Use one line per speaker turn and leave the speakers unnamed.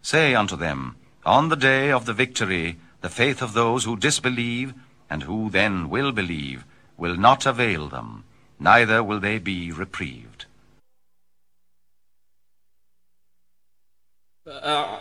Say unto them, On the day of the victory, the faith of those who disbelieve, and who then will believe, will not avail them, neither will they be reprieved.